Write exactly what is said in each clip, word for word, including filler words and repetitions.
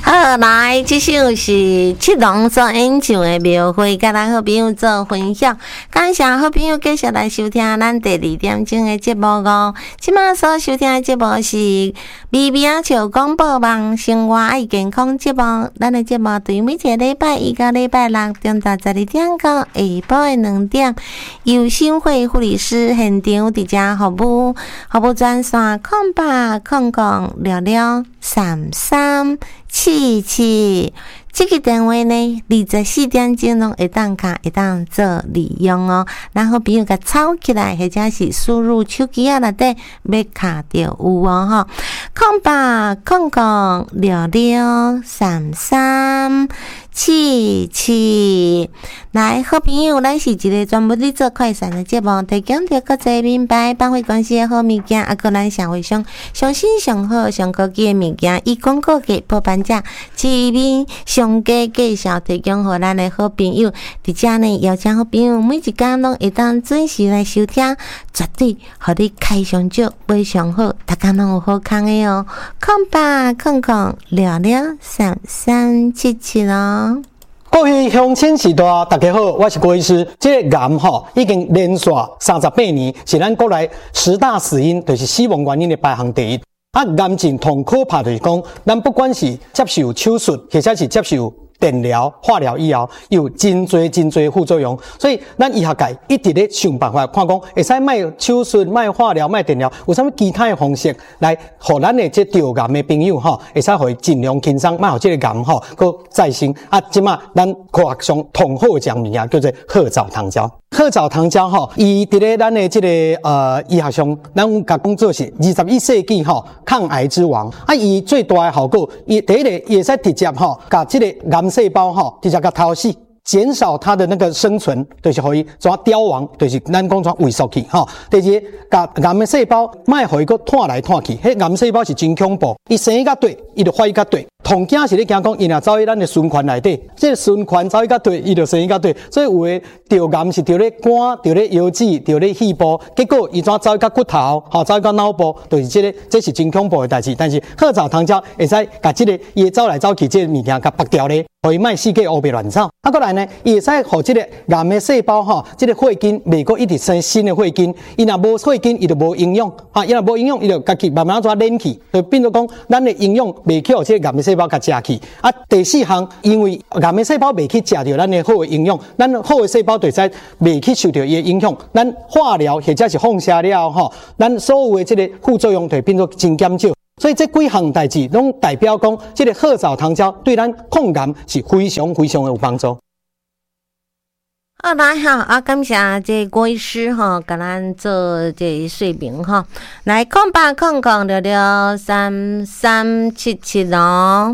好，来，这首是七龙所演唱的庙会，甲咱好朋友做分享。感谢好朋友继续来收听咱第二点钟的节目哦。即马所收听的节目是微微啊笑广播网生活爱健康节目。咱的节目对每一个礼拜一到礼拜六中昼十二点到下晡的两点，由新会护理师现场伫遮服务，服务专线空八空空六六三三七七，这个电话呢，二十四点钟拢会当卡，会当做利用哦。然后朋友甲抄起来，或者是输入手机啊内底要卡就有哦吼。空八空空六六三三七七，来，好朋友，咱是一个专门咧做快闪的节目，提供着国际名牌办会关系的好物件，啊，个咱社会上上新上好上高级的物件，以广告价破半价，市面上价介绍提供互咱的好朋友。伫遮呢，邀请好朋友每一天拢会当准时来收听，绝对互你开上少，买上好，大家拢有好康的哦。空八空空六六三三七七咯。 各位乡亲时代，大家好，我是郭医师。这个癌吼已经连续三十八年，是咱国内十大死因，就是死亡原因的排行第一。啊，癌症同可怕就是讲，咱不管是接受手术，或者是接受电疗、化疗以后，有真多真多副作用，所以咱医学界一直咧想办法，看讲会使卖手术、卖化疗、卖电疗，有啥物其他的方式来，互咱的这得癌的朋友吼，会使互伊尽量轻松，卖互这个癌吼，佮再生。啊，即马咱科学上同好的一样物件叫做褐藻糖胶。褐藻糖胶吼，伊伫咧咱的这个呃医学上，咱有甲讲做是二十一世纪吼抗癌之王。啊，伊最大的效果，伊第一个会使直接吼，甲这个癌细胞吼，直接甲掏死，减少它的那个生存，就是互伊怎凋亡，就是咱讲怎萎缩去吼。第二，甲癌的细胞卖互伊个拖来拖去，迄癌细胞是真恐怖，伊生伊甲对，伊就发伊甲对。痛惊是咧惊讲，伊若走去咱的循环内底，这个循环走去甲对，伊就生伊甲对。所以有诶得癌是得咧肝、得咧腰子、得咧肺部，结果伊怎走去甲骨头，吼走去甲脑部，就是这个，这是真恐怖诶代志。但是褐藻糖胶会使甲这个伊走来走去这个物件甲拔掉咧，互伊莫四界乌白乱走。啊，过来呢，伊会使互这个癌的细胞吼，这个血筋袂过一直生新的血筋，伊若无血筋，伊就无营养，啊，伊若无营养，伊就家己慢慢怎练去，就变做讲咱的营养袂去互这个癌的细胞甲食去。啊，第四项，因为癌的细胞袂去食着咱的好的营养，咱好的细胞就使袂去受到伊的影响，咱化疗或者是放射了吼，咱所有的这个副作用就变做真减少。所以这几项代志拢代表讲，这个褐藻糖胶对咱抗癌是非常非常的有帮助。 好，来哈啊，感谢这郭医师哈，甲咱做这说明哈。来，空八空空六六三三七七咯。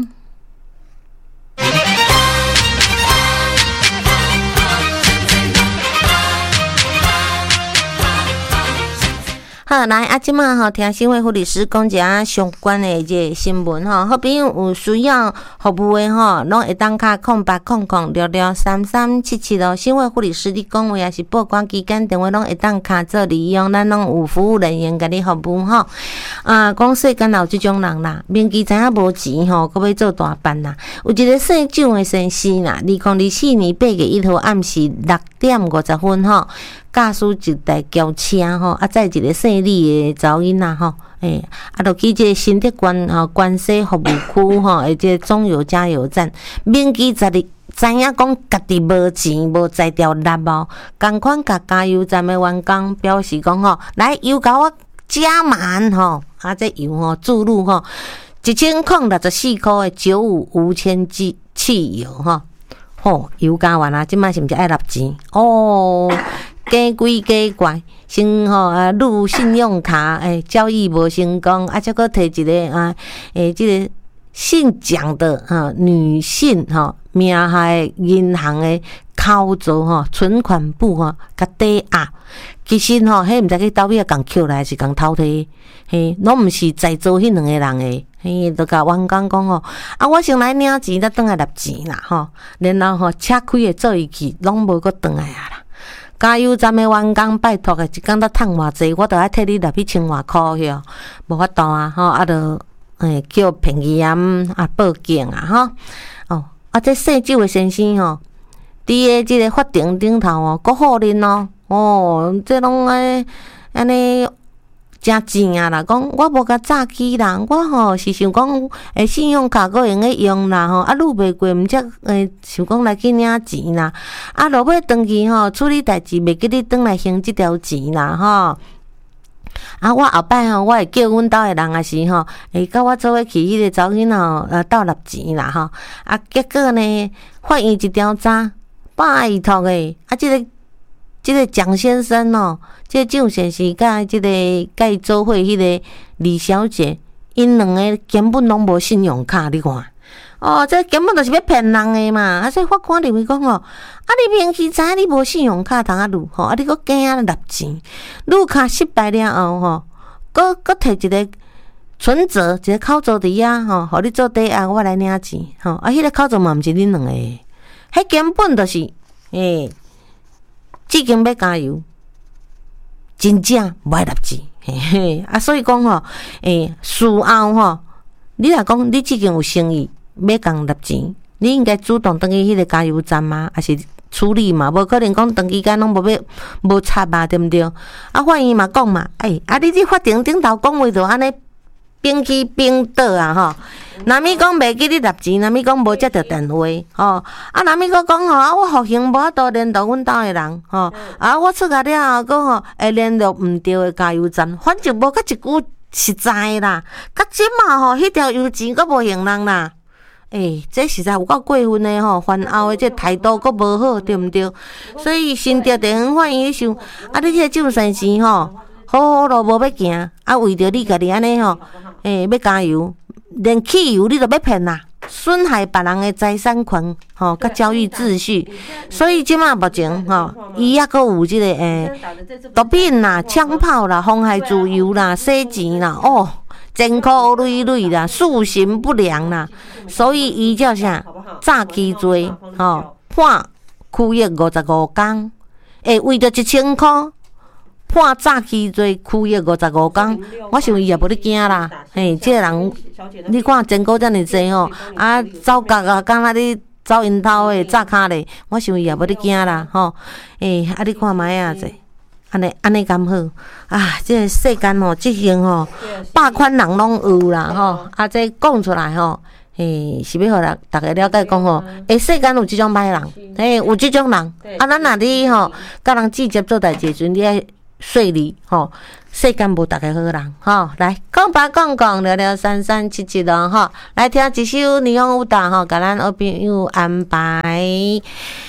好，来啊！即马吼听新会护理师讲一下相关的这个新闻吼，好朋友有需要服务的吼，拢会当卡空八空空六六三三七七咯。新会护理师你讲话也是报关期间电话拢会当卡做利用，咱拢有服务人员甲你服务吼。啊，讲世间有即种人啦，明记知影无钱吼，搁要做大班啦。有一个姓蒋的先生啦，二零二四年八月一号暗时六点五十分吼。驾驶一台轿车吼，啊，载一个姓李的查某囡仔吼，诶、欸，啊，就去这个新竹关吼关西服务区吼，诶，这中油加油站，明记十二知影讲家己无钱，无载条力哦，共款甲加油站的员工表示讲吼，来油甲我加满吼，啊，这油吼注入吼一千空六十四块的九五无铅机汽油吼，吼油加完啊，即摆是毋是爱纳钱哦？假鬼假怪，先吼啊，入信用卡诶、欸，交易无成功，啊，再搁摕一个啊，诶、欸，即、這个姓蒋的哈、啊、女性哈、啊、名下诶银行诶口座吼存款簿吼甲抵押，其实吼迄毋知去倒尾啊共捡来是共偷摕，嘿，拢毋是在做迄两个人诶。嘿，就甲员工讲吼，啊，我先来领钱，再转来纳钱啦吼，然后吼车开诶做伊去，拢无搁转来啊啦。加油站的员工拜托诶，一工才趁偌济，我著爱替你纳去千外箍去哦，无法度啊吼，啊，著诶，叫评议员啊报警啊，吼哦，啊，这姓周的先生吼，伫个即个法庭顶头哦，搁好恁哦，哦，这拢诶安尼。真钱啊啦！讲我无甲早起啦，我吼是想讲，诶，信用卡搁用咧用啦吼，啊，撸袂过，毋则诶，想讲来去领钱啦。啊，落尾登记吼，处理代志袂记你转来还即条钱啦吼。啊，我后摆吼，我会叫阮兜诶人也是吼，会甲我做伙去迄个查囡仔吼，呃，斗纳钱啦吼。啊，结果呢，法院一调查，拜托诶，啊，即、這个。即个蒋先生哦，即个蒋先生甲即个甲伊做伙迄个李小姐，因两个根本拢无信用卡，你看哦，这根本就是要骗人的嘛！啊，所以法官认为讲哦，啊，你明知知影你无信用卡通啊撸吼，啊，你搁惊啊纳钱，撸卡失败了后吼，搁搁摕一个存折，一个口座伫遐吼，互你做抵押，我来领钱吼，啊，迄、那个口座嘛毋是恁两个，迄根本就是诶。至今要加油，真正无爱纳钱，嘿嘿啊！所以讲吼，诶、欸，事后吼，你若讲你至今有生意要共纳钱，你应该主动登去迄个加油站嘛，还是处理嘛？无可能讲长期间拢无要无插嘛，对毋对？啊，法院嘛讲嘛，诶、欸，啊，你伫法庭顶头讲话就安尼。兵起兵倒啊吼！若咪讲袂记你纳钱，若咪讲无接到电话吼，啊，若咪佫讲吼，啊，我复兴无法度联络阮兜诶人吼，啊，我出来了后佫吼会联络毋对诶加油站，反正无甲一句实在啦。甲即嘛吼，迄条油钱佫无还人啦。诶、欸，这实在有够过分诶吼，犯后诶这态度佫无好，对毋对？所以新竹地方法院想，啊，你这蒋先生吼，好好路无要行，啊，为着你家己安尼吼。诶、欸，要加油，连汽油你都要骗啦，损害别人的财产权，吼，甲交易秩序。所以即马目前吼，伊抑阁有即、這个诶，毒品啦、枪炮啦、妨害自由啦、洗钱啦，哦，前科累累啦，素行不良啦，所以伊叫啥？诈欺罪，吼，判拘役五十五天，诶，为着一千箍。判诈欺罪，拘役五十五天，我想伊也无咧惊啦。嘿，即、這个人，你看前科遮尔济吼，啊，走角啊，敢若咧走因头诶炸骹咧，我想伊也无咧惊啦，吼。诶、欸，啊，你看卖啊者，安尼安尼敢好啊？即、這个世间吼，即型吼，百款人拢有啦，吼。啊，这讲出来吼，诶、欸，是要互人大家了解讲吼，诶、欸，世间有即种歹人，诶、欸，有即种人，啊，咱若你吼，甲人直接做代志阵，你爱。顺利吼，世间无逐个好人吼，来讲吧讲讲聊聊三三七七咯吼，来听一首霓虹舞蹈吼，甲咱好朋友安排。